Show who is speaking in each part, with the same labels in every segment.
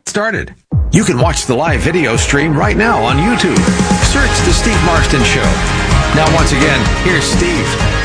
Speaker 1: started. You can watch the live video stream right now on YouTube. Search The Steve Marston Show. Now, once again, here's Steve.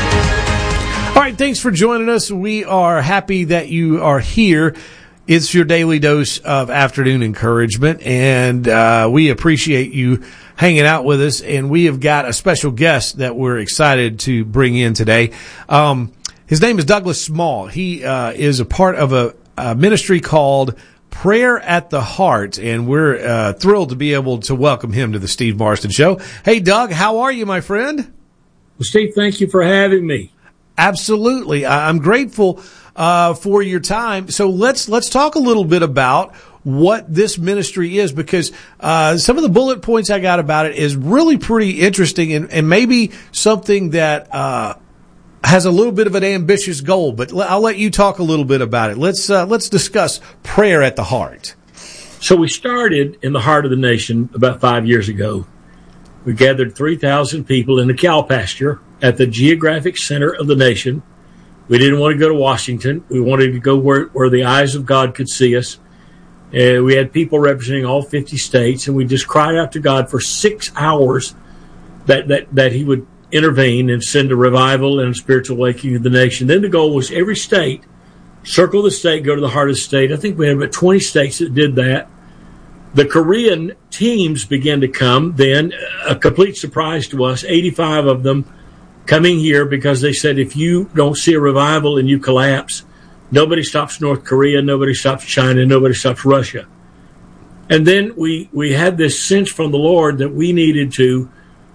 Speaker 2: All right, thanks for joining us. We are happy that you are here. It's your daily dose of afternoon encouragement, and we appreciate you hanging out with us. And we have got a special guest that we're excited to bring in today. His name is Douglas Small. He is a part of a ministry called Prayer at the Heart, and we're thrilled to be able to welcome him to the Steve Marston Show. Hey, Doug, how are you, my friend?
Speaker 3: Well, Steve, thank you for having me.
Speaker 2: Absolutely. I'm grateful for your time. So let's talk a little bit about what this ministry is, because some of the bullet points I got about it is really pretty interesting, and maybe something that has a little bit of an ambitious goal, but I'll let you talk a little bit about it. Let's discuss Prayer at the Heart.
Speaker 3: So we started in the heart of the nation about 5 years ago. We gathered 3,000 people in a cow pasture at the geographic center of the nation. We didn't want to go to Washington. We wanted to go where the eyes of God could see us. We had people representing all 50 states, and we just cried out to God for 6 hours that he would intervene and send a revival and a spiritual awakening of the nation. Then the goal was every state, circle the state, go to the heart of the state. I think we had about 20 states that did that. The Korean teams began to come then, a complete surprise to us, 85 of them coming here because they said if you don't see a revival and you collapse, nobody stops North Korea, nobody stops China, nobody stops Russia. And then we had this sense from the Lord that we needed to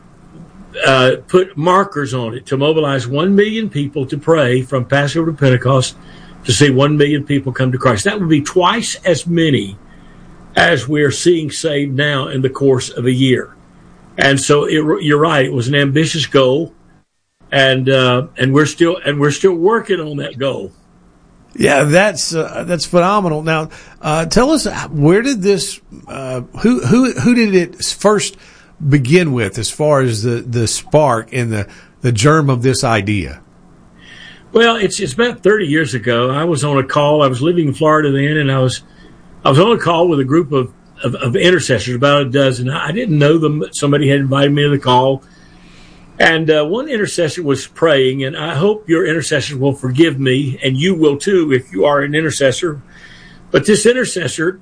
Speaker 3: put markers on it to mobilize 1 million people to pray from Passover to Pentecost to see 1 million people come to Christ. That would be twice as many as we're seeing saved now in the course of a year. And so you're right. It was an ambitious goal, and we're still working on that goal.
Speaker 2: Yeah, that's phenomenal. Now, tell us, where did this who did it first begin with, as far as the spark and the germ of this idea?
Speaker 3: Well, it's about 30 years ago. I was on a call. I was living in Florida then, and I was on a call with a group of intercessors, about a dozen. I didn't know them, but somebody had invited me to the call. And one intercessor was praying, and I hope your intercessors will forgive me, and you will too if you are an intercessor. But this intercessors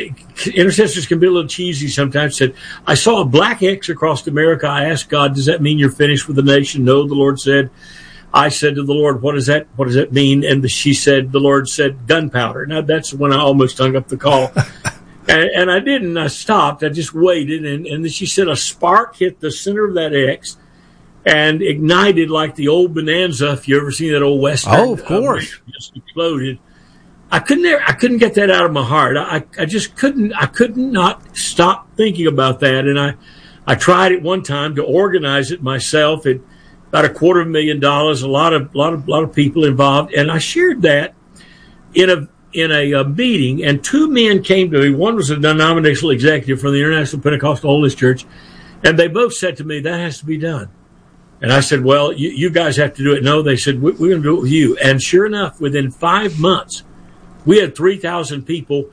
Speaker 3: can be a little cheesy sometimes, said, I saw a black X across America. I asked God, does that mean you're finished with the nation? No, the Lord said. I said to the Lord, what does that mean? And the Lord said, gunpowder. Now, that's when I almost hung up the call. and I didn't. I stopped. I just waited. And then she said a spark hit the center of that X and ignited like the old Bonanza. If you ever seen that old Western.
Speaker 2: Oh, of course.
Speaker 3: Just exploded. I couldn't get that out of my heart. I just couldn't. I could not stop thinking about that. And I tried at one time to organize it myself. It about $250,000. A lot of people involved, and I shared that in a meeting. And two men came to me. One was a denominational executive from the International Pentecostal Holiness Church, and they both said to me, "That has to be done." And I said, "Well, you guys have to do it." No, they said, "We're going to do it with you." And sure enough, within 5 months, we had 3,000 people.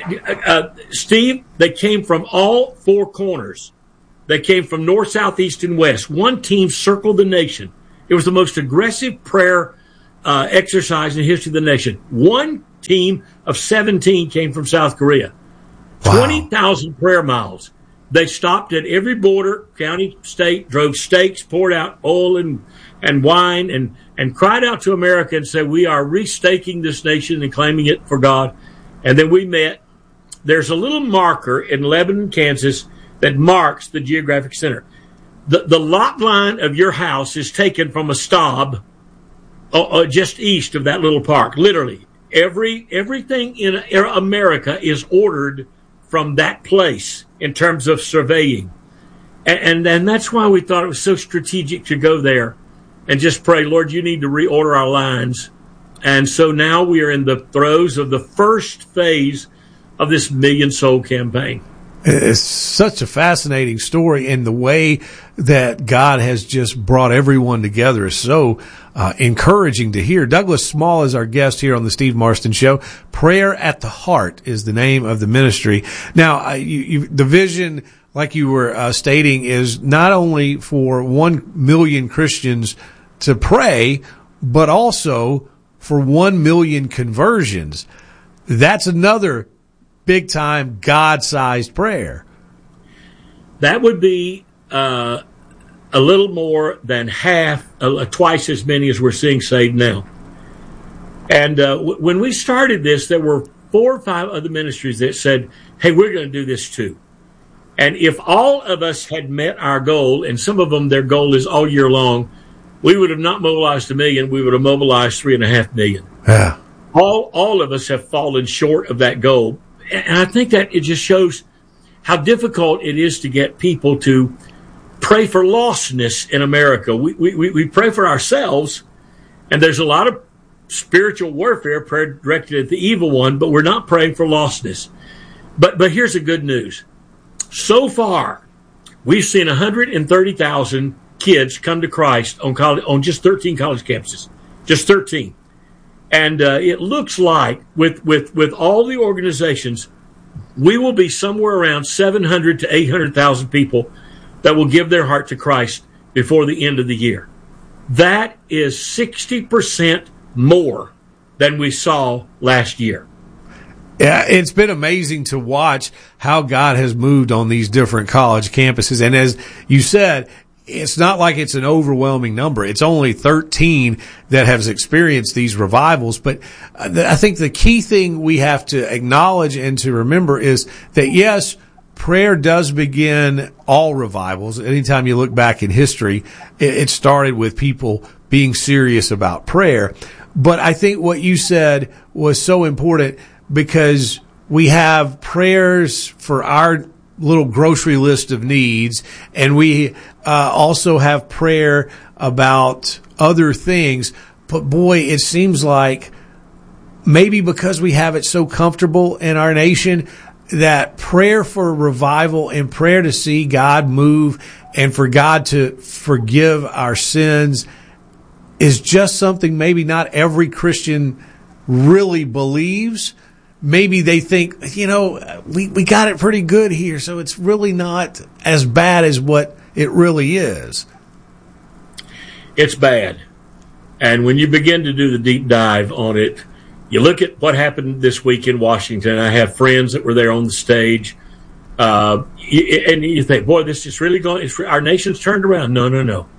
Speaker 3: Steve, they came from all four corners. They came from north, south, east, and west. One team circled the nation. It was the most aggressive prayer exercise in the history of the nation. One team of 17 came from South Korea. Wow. 20,000 prayer miles. They stopped at every border, county, state, drove steaks, poured out oil and wine, and cried out to America and said, we are restaking this nation and claiming it for God. And then we met. There's a little marker in Lebanon, Kansas, that marks the geographic center. The lot line of your house is taken from a stub just east of that little park. Literally, everything in America is ordered from that place in terms of surveying. And that's why we thought it was so strategic to go there and just pray, Lord, you need to reorder our lines. And so now we are in the throes of the first phase of this million soul campaign.
Speaker 2: It's such a fascinating story, and the way that God has just brought everyone together is so encouraging to hear. Douglas Small is our guest here on the Steve Marston Show. Prayer at the Heart is the name of the ministry. Now, the vision, like you were stating, is not only for 1 million Christians to pray, but also for 1 million conversions. That's another big-time God-sized prayer.
Speaker 3: That would be a little more than half, twice as many as we're seeing saved now. And when we started this, there were 4 or 5 other ministries that said, hey, we're going to do this too. And if all of us had met our goal, and some of them, their goal is all year long, we would have not mobilized 1 million, we would have mobilized 3.5 million.
Speaker 2: Yeah.
Speaker 3: All of us have fallen short of that goal. And I think that it just shows how difficult it is to get people to pray for lostness in America. We pray for ourselves, and there's a lot of spiritual warfare, prayer directed at the evil one, but we're not praying for lostness. But here's the good news. So far, we've seen 130,000 kids come to Christ on just 13 college campuses. Just 13. And it looks like with all the organizations, we will be somewhere around 700 to 800,000 people that will give their heart to Christ before the end of the year. That is 60% more than we saw last year.
Speaker 2: Yeah, it's been amazing to watch how God has moved on these different college campuses. And as you said, it's not like it's an overwhelming number. It's only 13 that has experienced these revivals. But I think the key thing we have to acknowledge and to remember is that, yes, prayer does begin all revivals. Anytime you look back in history, it started with people being serious about prayer. But I think what you said was so important, because we have prayers for our little grocery list of needs, and we also have prayer about other things. But boy, it seems like maybe because we have it so comfortable in our nation, that prayer for revival and prayer to see God move and for God to forgive our sins is just something maybe not every Christian really believes. Maybe they think, we got it pretty good here, so it's really not as bad as what it really is.
Speaker 3: It's bad. And when you begin to do the deep dive on it, you look at what happened this week in Washington. I have friends that were there on the stage. And you think, boy, this is really going, our nation's turned around. No.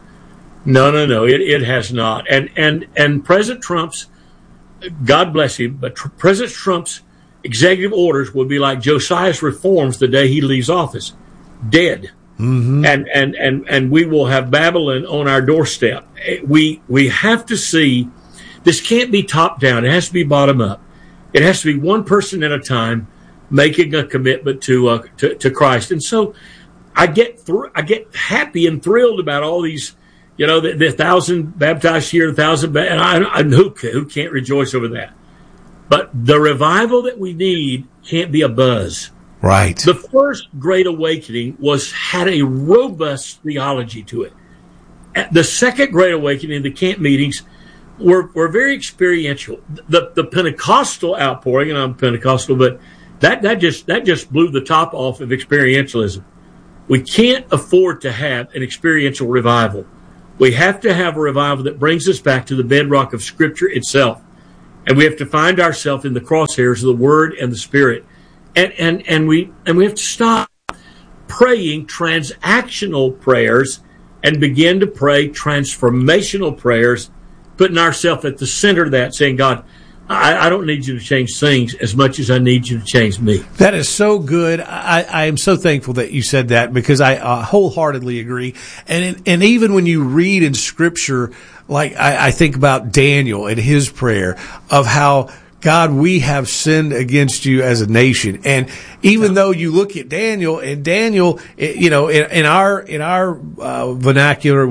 Speaker 3: It has not. And President Trump's, God bless him, but President Trump's executive orders will be like Josiah's reforms the day he leaves office, dead. Mm-hmm. And we will have Babylon on our doorstep. We have to see, this can't be top down. It has to be bottom up. It has to be one person at a time making a commitment to Christ. And so I get happy and thrilled about all these, the 1,000 baptized here, 1,000, and who can't rejoice over that? But the revival that we need can't be a buzz.
Speaker 2: Right.
Speaker 3: The first Great Awakening had a robust theology to it. The second Great Awakening, the camp meetings, were very experiential. The Pentecostal outpouring, and I'm Pentecostal, but that just blew the top off of experientialism. We can't afford to have an experiential revival. We have to have a revival that brings us back to the bedrock of Scripture itself. And we have to find ourselves in the crosshairs of the Word and the Spirit. And we have to stop praying transactional prayers and begin to pray transformational prayers, putting ourselves at the center of that, saying, God, I don't need you to change things as much as I need you to change me.
Speaker 2: That is so good. I am so thankful that you said that, because I wholeheartedly agree. And even when you read in Scripture, like I think about Daniel and his prayer of how, God, we have sinned against you as a nation. And even though you look at Daniel, in our vernacular would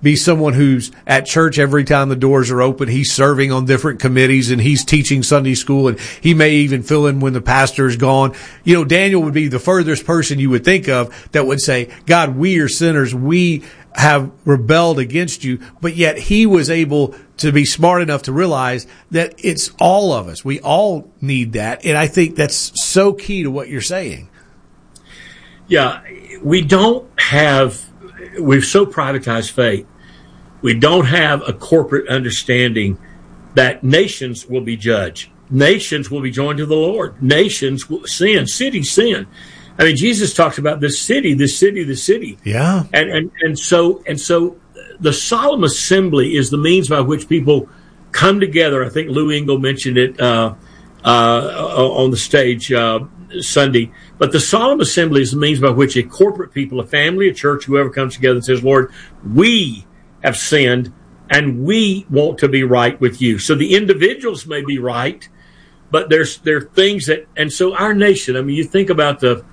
Speaker 2: be someone who's at church every time the doors are open. He's serving on different committees and he's teaching Sunday school, and he may even fill in when the pastor is gone. You know, Daniel would be the furthest person you would think of that would say, God, we are sinners. We have rebelled against you, but yet he was able to be smart enough to realize that it's all of us. We all need that. And I think that's so key to what you're saying.
Speaker 3: Yeah, we've so privatized faith. We don't have a corporate understanding that nations will be judged. Nations will be joined to the Lord. Nations will sin, cities sin. I mean, Jesus talks about this city.
Speaker 2: Yeah.
Speaker 3: And so the solemn assembly is the means by which people come together. I think Lou Engle mentioned it on the stage Sunday. But the solemn assembly is the means by which a corporate people, a family, a church, whoever comes together and says, Lord, we have sinned and we want to be right with you. So the individuals may be right, but there are things that, and so our nation, I mean, you think about the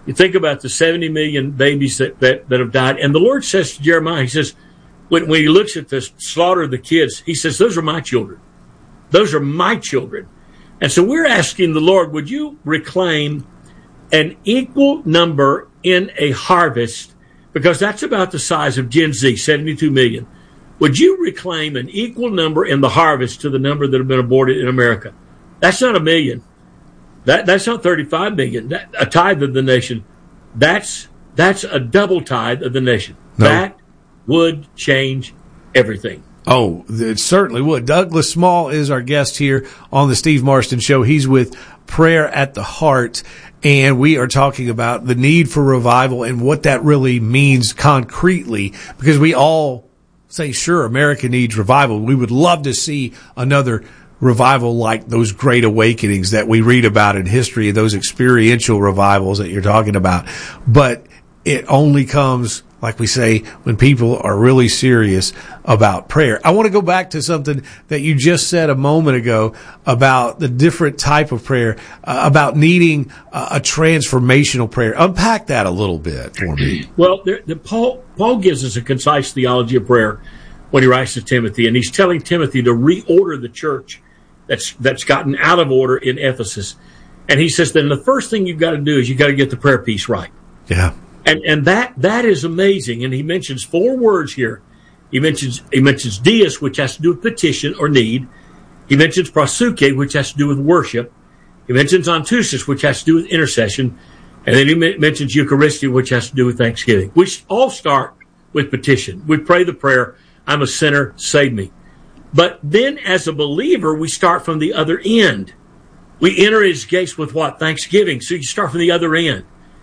Speaker 3: 70 million babies that have died. And the Lord says to Jeremiah, he says, when he looks at the slaughter of the kids, he says, those are my children. Those are my children. And so we're asking the Lord, would you reclaim an equal number in a harvest, because that's about the size of Gen Z, 72 million. Would you reclaim an equal number in the harvest to the number that have been aborted in America? That's not a million. That's not 35 million. A tithe of the nation. That's a double tithe of the nation. No. That would change everything.
Speaker 2: Oh, it certainly would. Douglas Small is our guest here on the Steve Marston Show. He's with Prayer at the Heart, and we are talking about the need for revival and what that really means concretely, because we all say, sure, America needs revival. We would love to see another revival like those great awakenings that we read about in history, those experiential revivals that you're talking about. But it only comes, like we say, when people are really serious about prayer. I want to go back to something that you just said a moment ago about the different type of prayer, about needing a transformational prayer. Unpack that a little bit for me.
Speaker 3: Well, Paul gives us a concise theology of prayer when he writes to Timothy, and he's telling Timothy to reorder the church that's gotten out of order in Ephesus. And he says, then the first thing you've got to do is you've got to get the prayer piece right.
Speaker 2: Yeah.
Speaker 3: And that is amazing. And he mentions 4 words here. He mentions dias, which has to do with petition or need. He mentions prosuke, which has to do with worship. He mentions antusis, which has to do with intercession. And then he mentions Eucharistia, which has to do with thanksgiving. We all start with petition. We pray the prayer, I'm a sinner, save me. But then as a believer, we start from the other end. We enter his gates with what? Thanksgiving. So you start from the other end.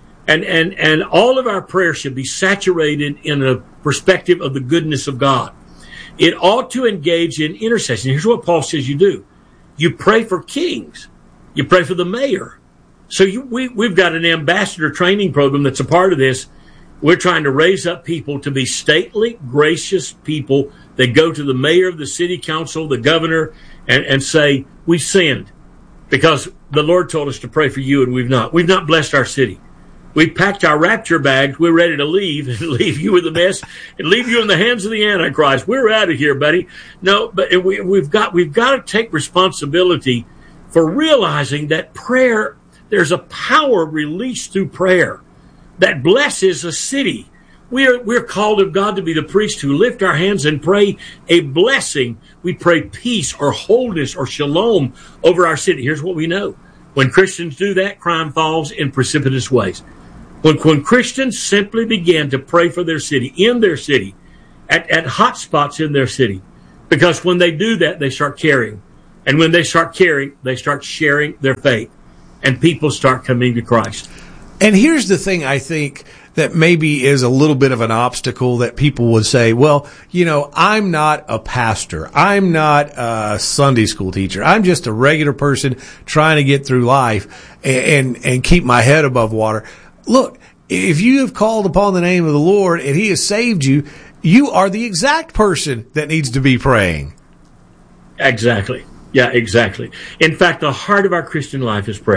Speaker 3: And all of our prayers should be saturated in a perspective of the goodness of God. It ought to engage in intercession. Here's what Paul says you do. You pray for kings. You pray for the mayor. So we've got an ambassador training program that's a part of this. We're trying to raise up people to be stately, gracious people that go to the mayor of the city council, the governor, and say, we've sinned because the Lord told us to pray for you and we've not. We've not blessed our city. We packed our rapture bags. We're ready to leave and leave you with the mess and leave you in the hands of the Antichrist. We're out of here, buddy. No, but we've got to take responsibility for realizing that prayer, there's a power released through prayer that blesses a city. We're called of God to be the priests who lift our hands and pray a blessing. We pray peace or wholeness or shalom over our city. Here's what we know. When Christians do that, crime falls in precipitous ways. When Christians simply begin to pray for their city, in their city, at hot spots in their city, because when they do that, they start caring. And when they start caring, they start sharing their faith. And people start coming to Christ.
Speaker 2: And here's the thing I think that maybe is a little bit of an obstacle that people would say, well, I'm not a pastor. I'm not a Sunday school teacher. I'm just a regular person trying to get through life and keep my head above water. Look, if you have called upon the name of the Lord and he has saved you, you are the exact person that needs to be praying.
Speaker 3: Exactly. Yeah, exactly. In fact, the heart of our Christian life is prayer.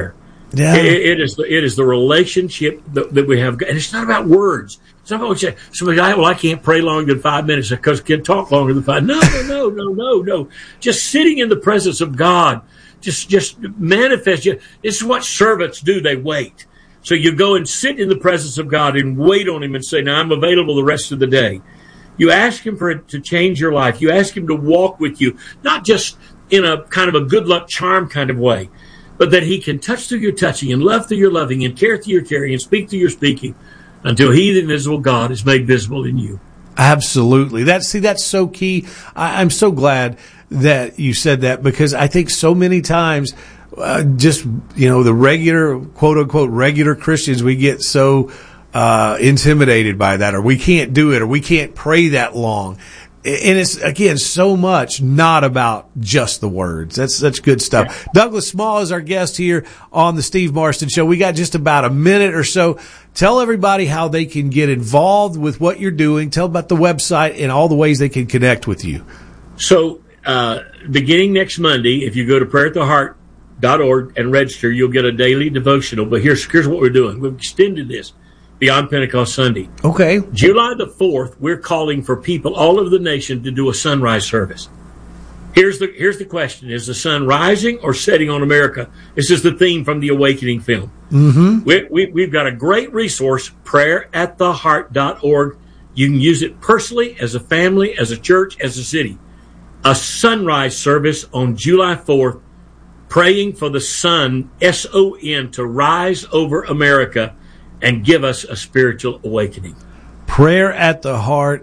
Speaker 2: Yeah.
Speaker 3: It is the relationship that we have. And it's not about words. Somebody, I can't pray longer than 5 minutes because I can't talk longer than 5. No. Just sitting in the presence of God. Just manifest. This is what servants do. They wait. So you go and sit in the presence of God and wait on him and say, now I'm available the rest of the day. You ask him to change your life. You ask him to walk with you, not just in a kind of a good luck charm kind of way, but that he can touch through your touching and love through your loving and care through your caring and speak through your speaking until he, the invisible God, is made visible in you.
Speaker 2: Absolutely. That's so key. I'm so glad that you said that, because I think so many times the regular, quote unquote, regular Christians, we get so intimidated by that, or we can't do it, or we can't pray that long. And it's, again, so much not about just the words. That's good stuff. Yeah. Douglas Small is our guest here on the Steve Marston Show. We got just about a minute or so. Tell everybody how they can get involved with what you're doing. Tell about the website and all the ways they can connect with you.
Speaker 3: So, beginning next Monday, if you go to prayerattheheart.org and register, you'll get a daily devotional. But here's what we're doing. We've extended this beyond Pentecost Sunday.
Speaker 2: Okay.
Speaker 3: July the 4th, we're calling for people all over the nation to do a sunrise service. Here's the question. Is the sun rising or setting on America? This is the theme from the Awakening film. Mm-hmm. We've got a great resource, prayerattheheart.org. You can use it personally, as a family, as a church, as a city. A sunrise service on July 4th, praying for the sun, S-O-N, to rise over America and give us a spiritual awakening.
Speaker 2: prayerattheheart.org.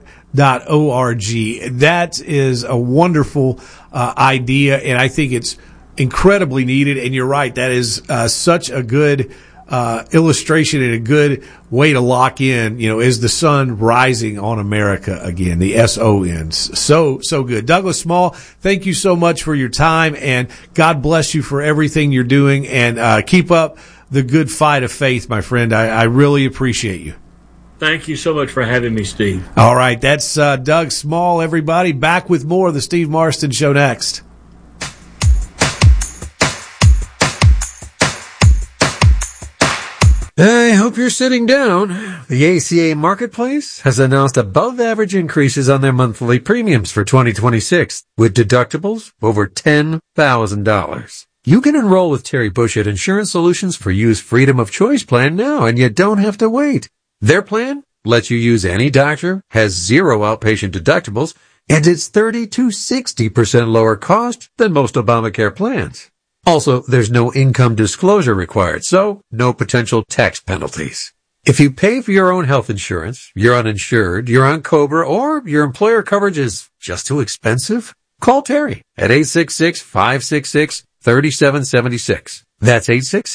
Speaker 2: That is a wonderful idea, and I think it's incredibly needed. And you're right, that is such a good illustration and a good way to lock in, is the sun rising on America again, the S-O-N. So good. Douglas Small, thank you so much for your time, and God bless you for everything you're doing, and keep up the good fight of faith, my friend. I really appreciate you.
Speaker 3: Thank you so much for having me, Steve.
Speaker 2: All right. That's Doug Small, everybody. Back with more of the Steve Marston Show next.
Speaker 4: I hope you're sitting down. The ACA Marketplace has announced above-average increases on their monthly premiums for 2026, with deductibles over $10,000. You can enroll with Terry Bush at Insurance Solutions for You's Freedom of Choice plan now, and you don't have to wait. Their plan lets you use any doctor, has 0 outpatient deductibles, and it's 30 to 60% lower cost than most Obamacare plans. Also, there's no income disclosure required, so no potential tax penalties. If you pay for your own health insurance, you're uninsured, you're on COBRA, or your employer coverage is just too expensive, call Terry at 866-566-3776. That's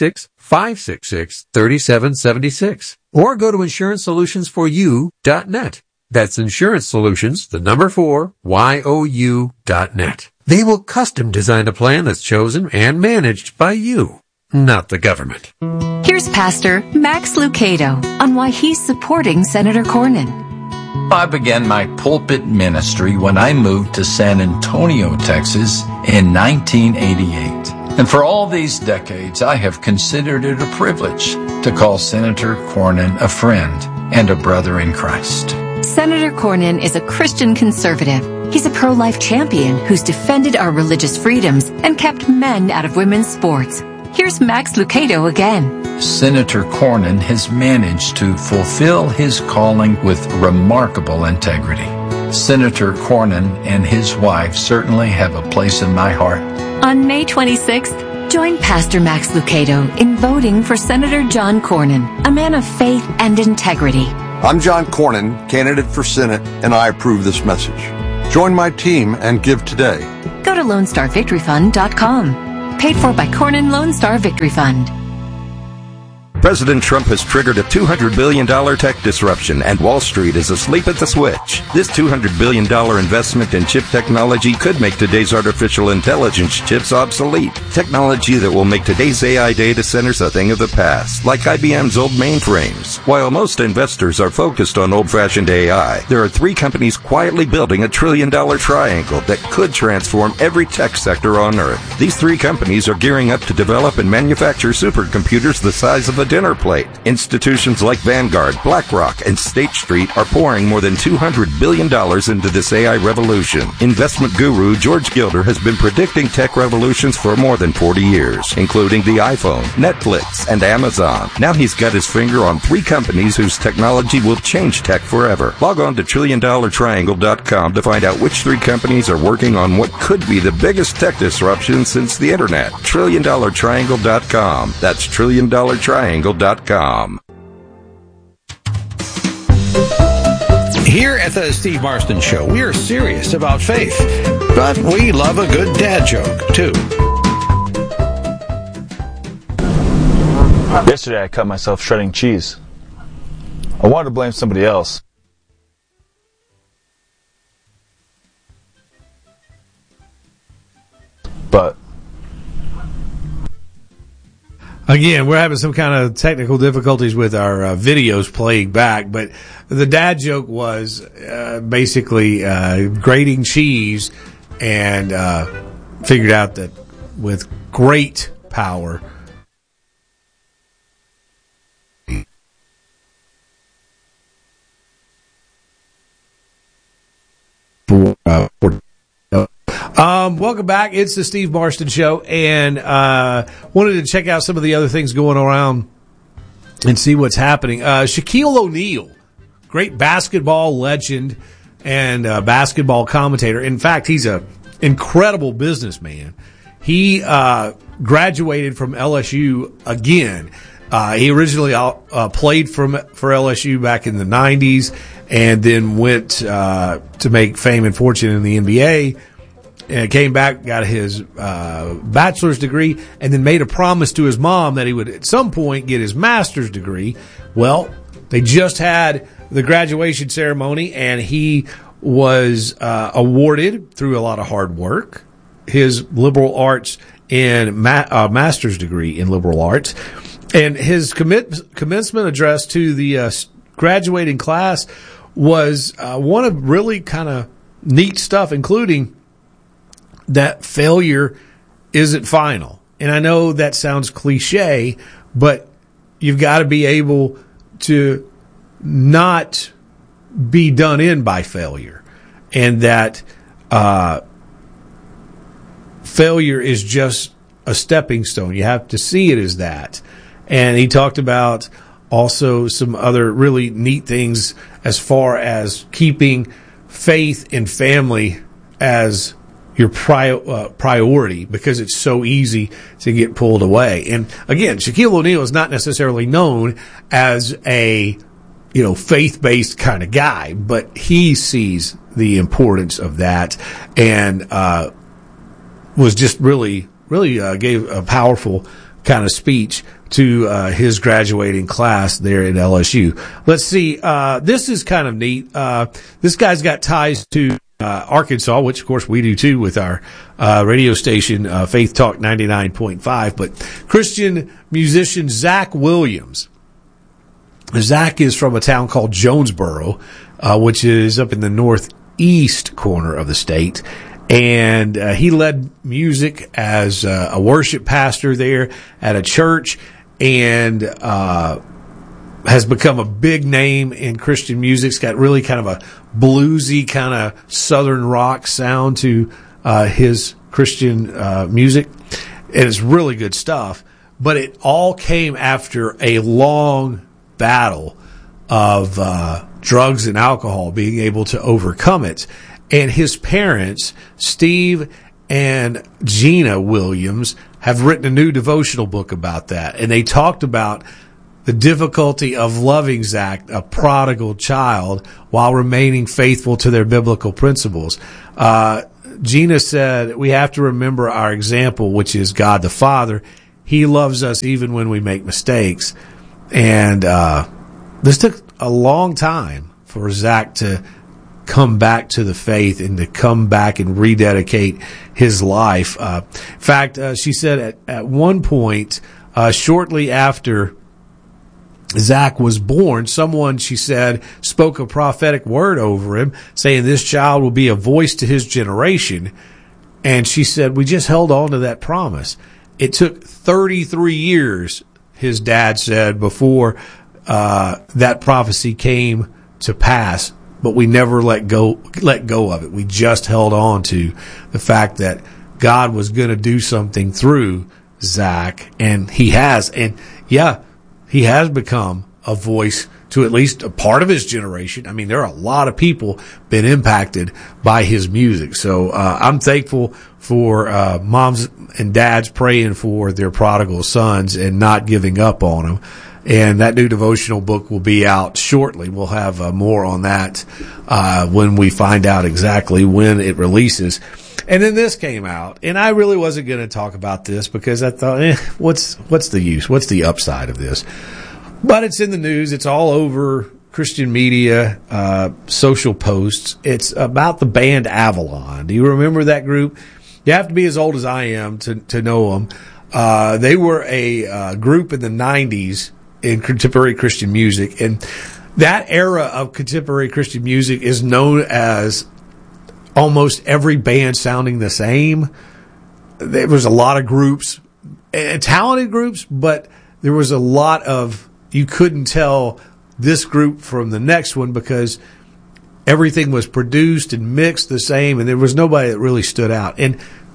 Speaker 4: 866-566-3776. Or go to insurancesolutionsforyou.net. That's Insurance Solutions, the number 4, YOU.net. They will custom design a plan that's chosen and managed by you, not the government.
Speaker 5: Here's Pastor Max Lucado on why he's supporting Senator Cornyn.
Speaker 6: I began my pulpit ministry when I moved to San Antonio, Texas in 1988. And for all these decades, I have considered it a privilege to call Senator Cornyn a friend and a brother in Christ.
Speaker 5: Senator Cornyn is a Christian conservative. He's a pro-life champion who's defended our religious freedoms and kept men out of women's sports. Here's Max Lucado again.
Speaker 6: Senator Cornyn has managed to fulfill his calling with remarkable integrity. Senator Cornyn and his wife certainly have a place in my heart.
Speaker 5: On May 26th, join Pastor Max Lucado in voting for Senator John Cornyn, a man of faith and integrity.
Speaker 7: I'm John Cornyn, candidate for Senate, and I approve this message. Join my team and give today.
Speaker 5: Go to LoneStarVictoryFund.com. Paid for by Cornyn Lone Star Victory Fund.
Speaker 8: President Trump has triggered a $200 billion tech disruption, and Wall Street is asleep at the switch. This $200 billion investment in chip technology could make today's artificial intelligence chips obsolete. Technology that will make today's AI data centers a thing of the past, like IBM's old mainframes. While most investors are focused on old-fashioned AI, there are 3 companies quietly building a $1 trillion triangle that could transform every tech sector on Earth. These 3 companies are gearing up to develop and manufacture supercomputers the size of a dinner plate. Institutions like Vanguard, BlackRock, and State Street are pouring more than $200 billion into this AI revolution. Investment guru George Gilder has been predicting tech revolutions for more than 40 years, including the iPhone, Netflix, and Amazon. Now he's got his finger on 3 companies whose technology will change tech forever. Log on to TrillionDollarTriangle.com to find out which 3 companies are working on what could be the biggest tech disruption since the internet. TrillionDollarTriangle.com. That's TrillionDollarTriangle.com.
Speaker 1: Here at the Steve Marston Show, we are serious about faith, but we love a good dad joke, too.
Speaker 9: Yesterday I cut myself shredding cheese. I wanted to blame somebody else. But
Speaker 2: again, we're having some kind of technical difficulties with our videos playing back, but the dad joke was basically grating cheese and figured out that with great power welcome back. It's the Steve Marston Show, and wanted to check out some of the other things going around and see what's happening. Shaquille O'Neal, great basketball legend and basketball commentator. In fact, he's an incredible businessman. He graduated from LSU again. He originally played for LSU back in the 90s and then went to make fame and fortune in the NBA. And came back, got his bachelor's degree, and then made a promise to his mom that he would at some point get his master's degree. Well, they just had the graduation ceremony, and he was awarded, through a lot of hard work, his liberal arts and master's degree in liberal arts. And his commencement address to the graduating class was one of really kind of neat stuff, including that failure isn't final. And I know that sounds cliche, but you've got to be able to not be done in by failure. And that failure is just a stepping stone. You have to see it as that. And he talked about also some other really neat things as far as keeping faith and family as your priority, because it's so easy to get pulled away. And again, Shaquille O'Neal is not necessarily known as a faith-based kind of guy, but he sees the importance of that, and was just really gave a powerful kind of speech to his graduating class there at LSU. Let's see. This is kind of neat. This guy's got ties to Arkansas, which of course we do too with our radio station, Faith Talk 99.5. But Christian musician Zach Williams. Zach is from a town called Jonesboro, which is up in the northeast corner of the state. And he led music as a worship pastor there at a church, and has become a big name in Christian music. It's got really kind of a bluesy kind of southern rock sound to his Christian music, and it's really good stuff. But it all came after a long battle of drugs and alcohol, being able to overcome it. And his parents, Steve and Gina Williams, have written a new devotional book about that. And they talked about the difficulty of loving Zach, a prodigal child, while remaining faithful to their biblical principles. Gina said, we have to remember our example, which is God the Father. He loves us even when we make mistakes. And this took a long time for Zach to come back to the faith and to come back and rededicate his life. In fact, she said at one point, shortly after Zach was born, someone, she said, spoke a prophetic word over him, saying this child will be a voice to his generation. And she said, we just held on to that promise. It took 33 years, his dad said, before that prophecy came to pass. But we never let go of it. We just held on to the fact that God was going to do something through Zach, and he has. And yeah, he has become a voice to at least a part of his generation. I mean, there are a lot of people been impacted by his music. So I'm thankful for moms and dads praying for their prodigal sons and not giving up on them. And that new devotional book will be out shortly. We'll have more on that when we find out exactly when it releases. And then this came out, and I really wasn't going to talk about this because I thought, what's the use? What's the upside of this? But it's in the news. It's all over Christian media, social posts. It's about the band Avalon. Do you remember that group? You have to be as old as I am to know them. They were a group in the 90s in contemporary Christian music, and that era of contemporary Christian music is known as almost every band sounding the same. There was a lot of groups, talented groups, but there was a lot of, you couldn't tell this group from the next one because everything was produced and mixed the same, and there was nobody that really stood out. And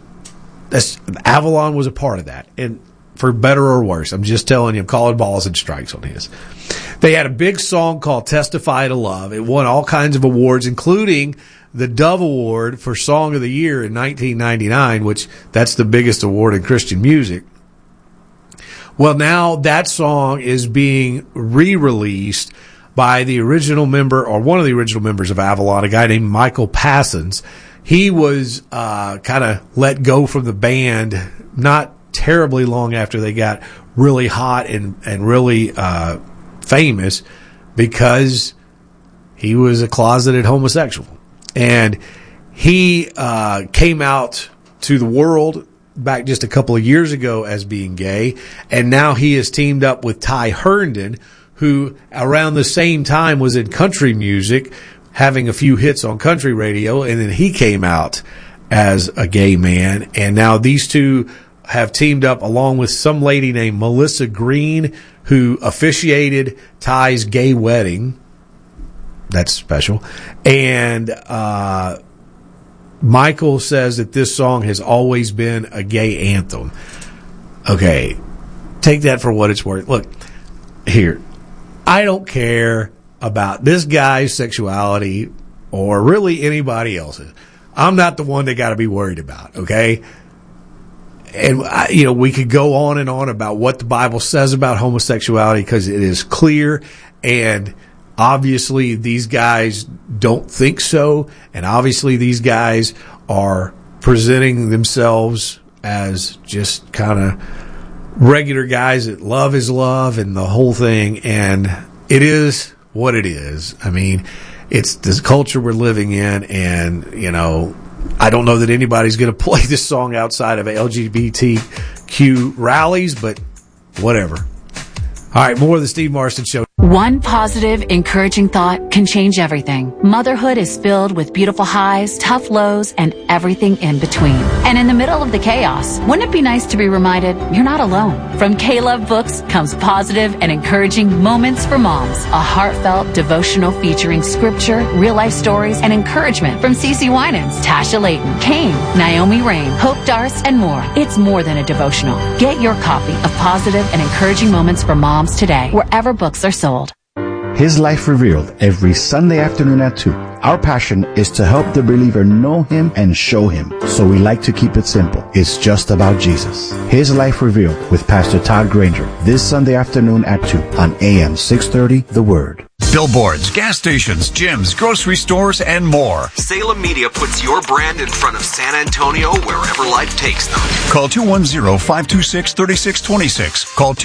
Speaker 2: Avalon was a part of that. And for better or worse, I'm just telling you, I'm calling balls and strikes on his. They had a big song called Testify to Love. It won all kinds of awards, including the Dove Award for Song of the Year in 1999, which that's the biggest award in Christian music. Well, now that song is being re-released by the original member, or one of the original members of Avalon, a guy named Michael Passons. He was kind of let go from the band not terribly long after they got really hot and really famous, because he was a closeted homosexual. And he came out to the world back just a couple of years ago as being gay, and now he has teamed up with Ty Herndon, who around the same time was in country music, having a few hits on country radio, and then he came out as a gay man. And now these two have teamed up along with some lady named Melissa Green, who officiated Ty's gay wedding. That's special. And Michael says that this song has always been a gay anthem. Okay, take that for what it's worth. Look, here, I don't care about this guy's sexuality or really anybody else's. I'm not the one they got to be worried about, okay? And, we could go on and on about what the Bible says about homosexuality because it is clear, and obviously these guys don't think so, and obviously these guys are presenting themselves as just kind of regular guys that love is love and the whole thing, and it is what it is. I mean, it's this culture we're living in, and, I don't know that anybody's going to play this song outside of LGBTQ rallies, but whatever. All right, more of the Steve Marston Show.
Speaker 5: One positive, encouraging thought can change everything. Motherhood is filled with beautiful highs, tough lows, and everything in between. And in the middle of the chaos, wouldn't it be nice to be reminded you're not alone? From K-Love Books comes positive and encouraging Moments for Moms, a heartfelt devotional featuring scripture, real-life stories, and encouragement from Cece Winans, Tasha Layton, Kane, Naomi Rain, Hope Darst, and more. It's more than a devotional. Get your copy of Positive and Encouraging Moments for Moms today, wherever books are sold.
Speaker 10: His Life Revealed every Sunday afternoon at 2. Our passion is to help the believer know Him and show Him. So we like to keep it simple. It's just about Jesus. His Life Revealed with Pastor Todd Granger this Sunday afternoon at 2 on AM 630 The Word.
Speaker 11: Billboards, gas stations, gyms, grocery stores, and more.
Speaker 12: Salem Media puts your brand in front of San Antonio wherever life takes them.
Speaker 11: Call 210-526-3626. Call